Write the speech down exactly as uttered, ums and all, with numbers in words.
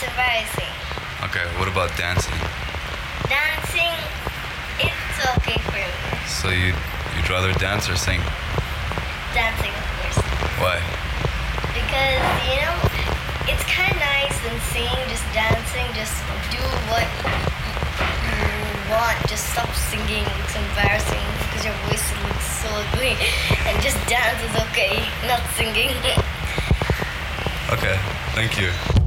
it's embarrassing. Okay, what about dancing? Dancing, it's okay for me. So you, you'd rather dance or sing? Dancing, of course. Why? Because, you know, it's kind of nice and singing, just dancing, just do what you want. Just stop singing, it's embarrassing because your voice looks so ugly. And just dance is okay, not singing. Okay, thank you.